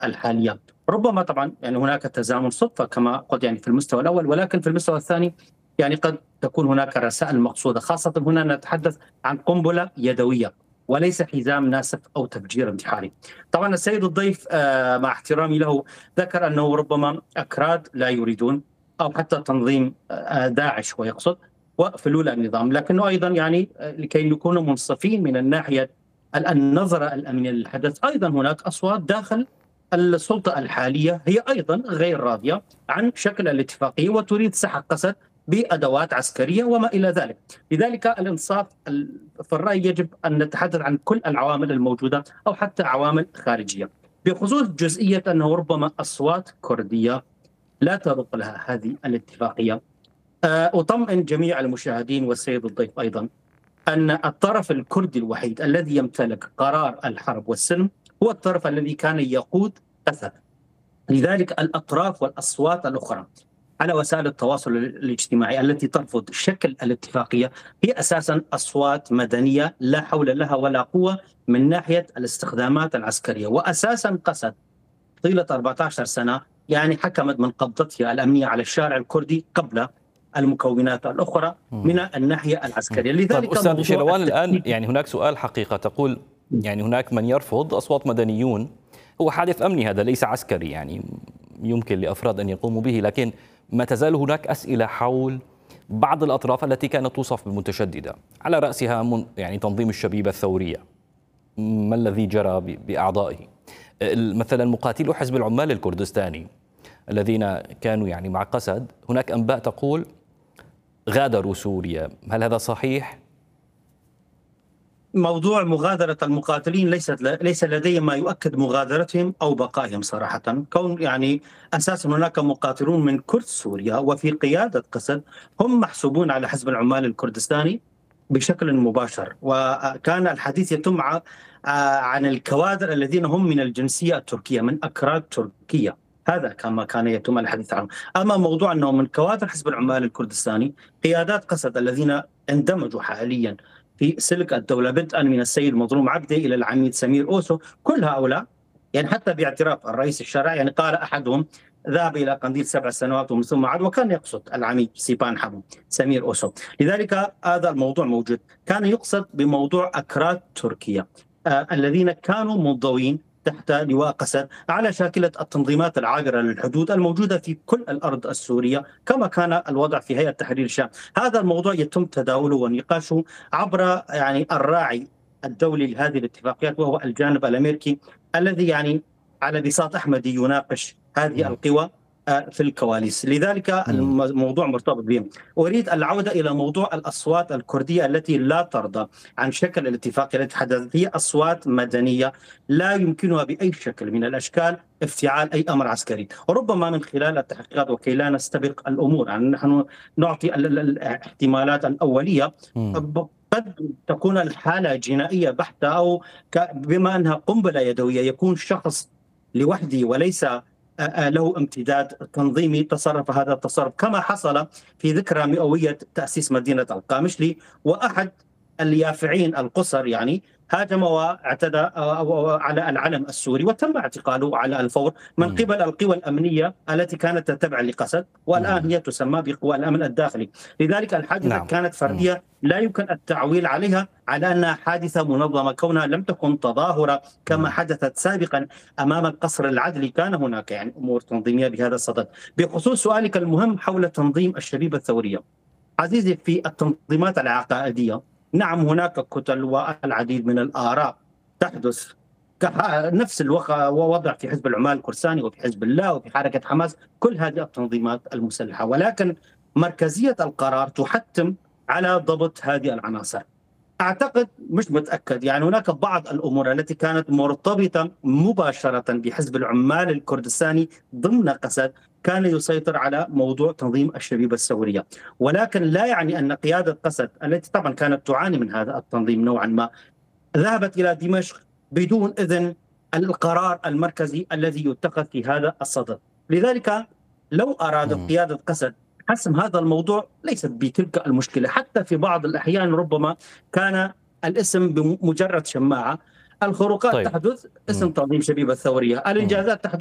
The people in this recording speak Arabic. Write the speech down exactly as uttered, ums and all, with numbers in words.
الحالية. ربما طبعا يعني هناك تزامن صدفة كما قلت يعني في المستوى الأول، ولكن في المستوى الثاني يعني قد تكون هناك رسائل مقصودة، خاصة هنا نتحدث عن قنبلة يدوية وليس حزام ناسف أو تفجير انتحاري. طبعا السيد الضيف مع احترامي له ذكر أنه ربما أكراد لا يريدون أو حتى تنظيم داعش ويقصد وفلول النظام، لكنه أيضا يعني لكي نكون منصفين من الناحية النظرة الأمنية للحدث، أيضا هناك أصوات داخل السلطة الحالية هي أيضا غير راضية عن شكل الاتفاقية وتريد سحق قسد بأدوات عسكرية وما إلى ذلك. لذلك الإنصاف في الرأي يجب أن نتحدث عن كل العوامل الموجودة أو حتى عوامل خارجية. بخصوص جزئية أنه ربما أصوات كردية لا ترق لها هذه الاتفاقية، أطمئن جميع المشاهدين والسيد الضيف أيضا أن الطرف الكردي الوحيد الذي يمتلك قرار الحرب والسلم هو الطرف الذي كان يقود أسد. لذلك الأطراف والأصوات الأخرى على وسائل التواصل الاجتماعي التي ترفض شكل الاتفاقية هي أساسا أصوات مدنية لا حول لها ولا قوة من ناحية الاستخدامات العسكرية، وأساسا قسد طيلة أربعة عشر سنة يعني حكمت من قبضتها الأمنية على الشارع الكردي قبل المكونات الأخرى من الناحية العسكرية. لذلك طيب أستاذ شيروان الآن يعني هناك سؤال حقيقة، تقول يعني هناك من يرفض أصوات مدنيون، هو حادث أمني هذا ليس عسكري يعني يمكن لأفراد أن يقوموا به، لكن ما تزال هناك أسئلة حول بعض الأطراف التي كانت توصف بالمتشددة، على رأسها من يعني تنظيم الشبيبة الثورية. ما الذي جرى بأعضائه؟ مثلا مقاتلو حزب العمال الكردستاني الذين كانوا يعني مع قسد، هناك أنباء تقول غادروا سوريا، هل هذا صحيح؟ موضوع مغادرة المقاتلين ليس ليس لدي ما يؤكد مغادرتهم أو بقائهم صراحة، كون يعني أساسا هناك مقاتلون من كرد سوريا وفي قيادة قسد هم محسوبون على حزب العمال الكردستاني بشكل مباشر، وكان الحديث يتم عن الكوادر الذين هم من الجنسية التركية من أكراد تركيا، هذا كما كان يتم الحديث عنه. أما موضوع أنه من كوادر حزب العمال الكردستاني قيادات قسد الذين اندمجوا حاليا في سلك الدولة بدءا من السيد مظلوم عبده إلى العميد سمير أوسو، كل هؤلاء يعني حتى باعتراف الرئيس الشرعي يعني قال أحدهم ذهب إلى قنديل سبع سنوات ومن ثم عاد، وكان يقصد العميد سيبان حبو سمير أوسو. لذلك هذا الموضوع موجود، كان يقصد بموضوع أكراد تركيا آه الذين كانوا منضوين تحت لواء قسد على شاكلة التنظيمات العابرة للحدود الموجودة في كل الأرض السورية كما كان الوضع في هيئة تحرير الشام. هذا الموضوع يتم تداوله ونقاشه عبر يعني الراعي الدولي لهذه الاتفاقيات وهو الجانب الأمريكي الذي يعني على بساط أحمدي يناقش هذه القوى في الكواليس. لذلك الموضوع مرتبط بهم. أريد العودة إلى موضوع الأصوات الكردية التي لا ترضى عن شكل الاتفاق التي حدثت، هي أصوات مدنية لا يمكنها بأي شكل من الأشكال افتعال أي أمر عسكري. وربما من خلال التحقيقات وكي لا نستبق الأمور يعني نحن نعطي الاحتمالات الأولية، قد تكون الحالة جنائية بحتة أو بما أنها قنبلة يدوية يكون شخص لوحده وليس له امتداد تنظيمي تصرف هذا التصرف، كما حصل في ذكرى مئوية تأسيس مدينة القامشلي، وأحد اليافعين القصر يعني هاجم واعتدى على العلم السوري وتم اعتقاله على الفور من قبل القوى الأمنية التي كانت تتبع لقسد والآن هي تسمى بقوى الأمن الداخلي. لذلك الحادثة نعم. كانت فردية لا يمكن التعويل عليها على أنها حادثة منظمة كونها لم تكن تظاهرة كما حدثت سابقا أمام القصر العدلي، كان هناك يعني أمور تنظيمية بهذا الصدد. بخصوص سؤالك المهم حول تنظيم الشبيبة الثورية عزيزي، في التنظيمات العقائدية نعم هناك كتل والعديد من الآراء تحدث نفس الوضع في حزب العمال الكردستاني وفي حزب الله وفي حركة حماس، كل هذه التنظيمات المسلحة، ولكن مركزية القرار تحتم على ضبط هذه العناصر. أعتقد مش متأكد يعني هناك بعض الأمور التي كانت مرتبطة مباشرة بحزب العمال الكردستاني ضمن قسد كان يسيطر على موضوع تنظيم الشبيبة الثورية، ولكن لا يعني أن قيادة قسد التي طبعا كانت تعاني من هذا التنظيم نوعا ما ذهبت إلى دمشق بدون إذن القرار المركزي الذي يتخذ في هذا الصدد. لذلك لو أرادت قيادة قسد حسم هذا الموضوع ليست بتلك المشكلة، حتى في بعض الأحيان ربما كان الاسم بمجرد شماعة الخروقات طيب. تحدث، اسم مم. تنظيم شبيبة الثورية، الإنجازات تحدث